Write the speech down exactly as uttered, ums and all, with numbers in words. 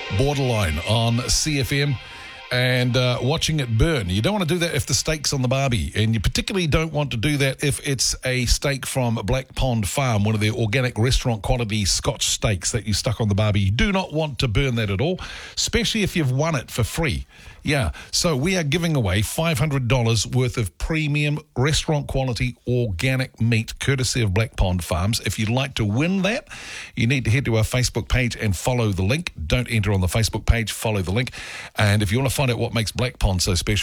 Borderline on C F M. And uh, watching it burn. You don't want to do that if the steak's on the barbie, and you particularly don't want to do that if it's a steak from Black Pond Farm, one of their organic restaurant quality Scotch steaks that you stuck on the barbie. You do not want to burn that at all, especially if you've won it for free. Yeah, so we are giving away five hundred dollars worth of premium restaurant quality organic meat courtesy of Black Pond Farms. If you'd like to win that, you need to head to our Facebook page and follow the link. Don't enter on the Facebook page, follow the link. And if you want to find out what makes Black Pond so special,